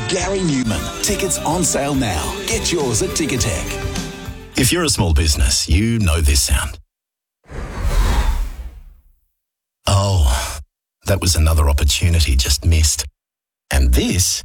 Gary Newman. Tickets on sale now. Get yours at Ticketek. If you're a small business, you know this sound. Oh, that was another opportunity just missed. And this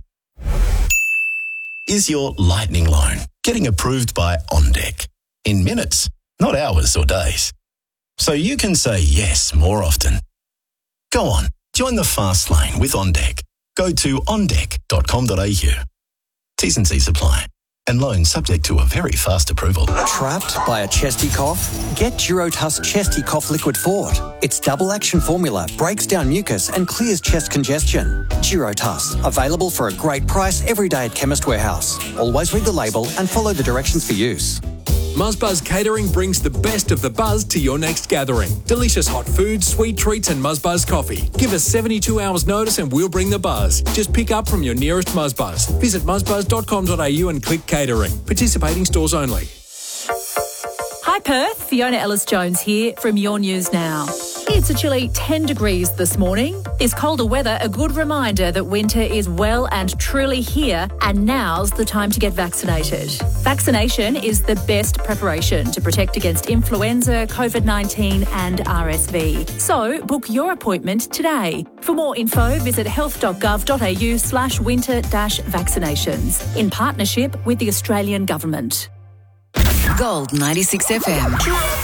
is your lightning loan getting approved by OnDeck in minutes, not hours or days. So you can say yes more often. Go on, join the fast lane with OnDeck. Go to ondeck.com.au. T's and C's apply. And loan subject to a very fast approval. Trapped by a chesty cough? Get Durotus Chesty Cough Liquid Fort. Its double action formula breaks down mucus and clears chest congestion. Durotus, available for a great price every day at Chemist Warehouse. Always read the label and follow the directions for use. Muzzbuzz Catering brings the best of the buzz to your next gathering. Delicious hot food, sweet treats and Muzzbuzz coffee. Give us 72 hours notice and we'll bring the buzz. Just pick up from your nearest Muzzbuzz. Visit muzzbuzz.com.au and click catering. Participating stores only. Hi Perth, Fiona Ellis-Jones here from Your News Now. It's a chilly 10 degrees this morning. This colder weather a good reminder that winter is well and truly here, and now's the time to get vaccinated. Vaccination is the best preparation to protect against influenza, COVID-19 and RSV. So book your appointment today. For more info, visit health.gov.au/winter-vaccinations in partnership with the Australian Government. Gold 96 FM.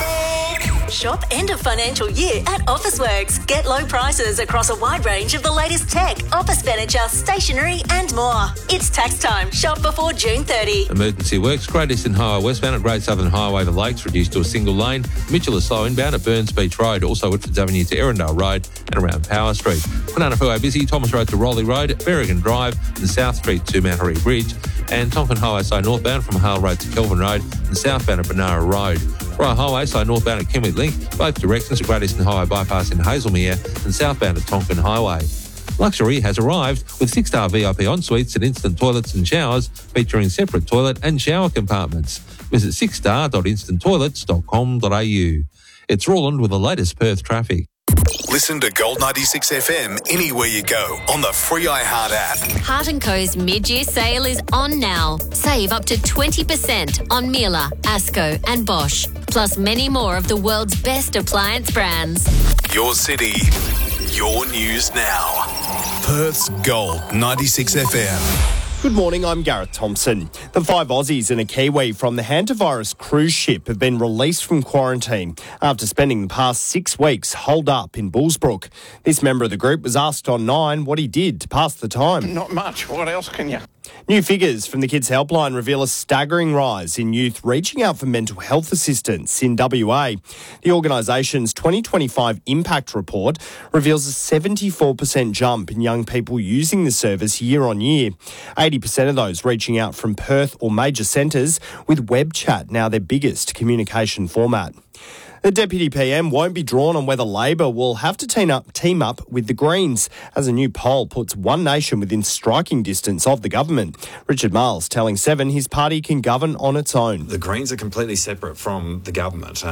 Shop end of financial year at Officeworks. Get low prices across a wide range of the latest tech, office furniture, stationery and more. It's tax time. Shop before June 30. Emergency works. Great Eastern Highway westbound at Great Southern Highway to Lakes reduced to a single lane. Mitchell is slow inbound at Burns Beach Road. Also Whitfords Avenue to Erindale Road and around Power Street. Kwinana Freeway busy. Thomas Road to Rowley Road, Berrigan Drive and South Street to Mount Harry Bridge. And Tonkin Highway side northbound from Hale Road to Kelvin Road and southbound at Benara Road. Royal Highway side northbound at Kenwick Link, both directions at Great Eastern Highway bypass in Hazelmere and southbound at Tonkin Highway. Luxury has arrived with 6-star VIP en-suites and instant toilets and showers featuring separate toilet and shower compartments. Visit 6star.instanttoilets.com.au. It's Roland with the latest Perth traffic. Listen to Gold 96 FM anywhere you go on the free iHeart app. Heart & Co.'s mid-year sale is on now. Save up to 20% on Miele, Asco and Bosch, plus many more of the world's best appliance brands. Your city, your news now. Perth's Gold 96 FM. Good morning, I'm Gareth Thompson. The 5 Aussies and a Kiwi from the Hantavirus cruise ship have been released from quarantine after spending the past 6 weeks holed up in Bullsbrook. This member of the group was asked on 9 what he did to pass the time. Not much. What else can you? New figures from the Kids Helpline reveal a staggering rise in youth reaching out for mental health assistance in WA. The organisation's 2025 impact report reveals a 74% jump in young people using the service year on year. 80% of those reaching out from Perth or major centres, with web chat now their biggest communication format. The Deputy PM won't be drawn on whether Labor will have to team up with the Greens, as a new poll puts One Nation within striking distance of the government. Richard Miles telling Seven his party can govern on its own. The Greens are completely separate from the government,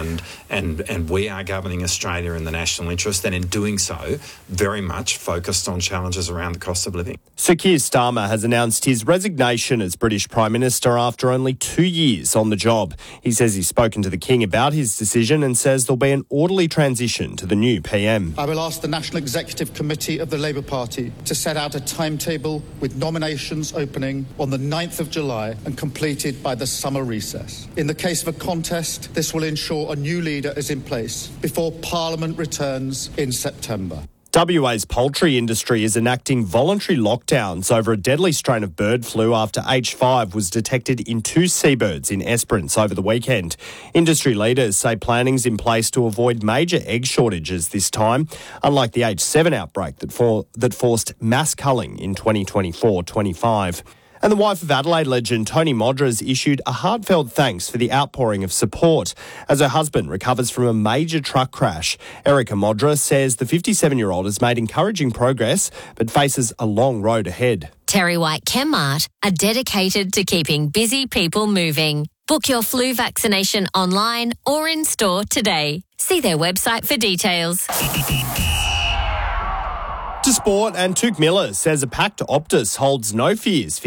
and we are governing Australia in the national interest, and in doing so, very much focused on challenges around the cost of living. Sir Keir Starmer has announced his resignation as British Prime Minister after only 2 years on the job. He says he's spoken to the King about his decision and says there'll be an orderly transition to the new PM. I will ask the National Executive Committee of the Labour Party to set out a timetable with nominations opening on the 9th of July and completed by the summer recess. In the case of a contest, this will ensure a new leader is in place before Parliament returns in September. WA's poultry industry is enacting voluntary lockdowns over a deadly strain of bird flu after H5 was detected in 2 seabirds in Esperance over the weekend. Industry leaders say planning's in place to avoid major egg shortages this time, unlike the H7 outbreak that forced mass culling in 2024-25. And the wife of Adelaide legend Tony Modras issued a heartfelt thanks for the outpouring of support as her husband recovers from a major truck crash. Erica Modra says the 57-year-old has made encouraging progress but faces a long road ahead. Terry White Chemmart are dedicated to keeping busy people moving. Book your flu vaccination online or in store today. See their website for details. To sport, and Tuke Miller says a packed Optus holds no fears